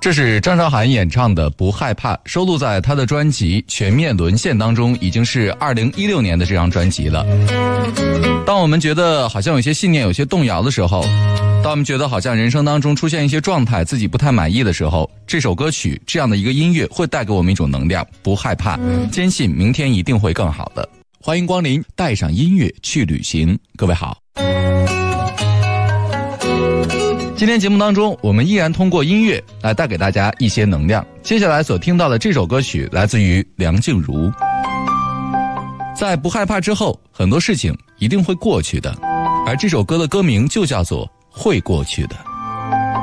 这是张韶涵演唱的《不害怕》，收录在她的专辑《全面沦陷》当中，已经是2016年的这张专辑了。当我们觉得好像有些信念有些动摇的时候，当我们觉得好像人生当中出现一些状态自己不太满意的时候，这首歌曲这样的一个音乐会带给我们一种能量，不害怕，坚信明天一定会更好的。欢迎光临，带上音乐去旅行。各位好，今天节目当中，我们依然通过音乐来带给大家一些能量。接下来所听到的这首歌曲来自于梁静茹。在不害怕之后，很多事情一定会过去的，而这首歌的歌名就叫做《会过去的》。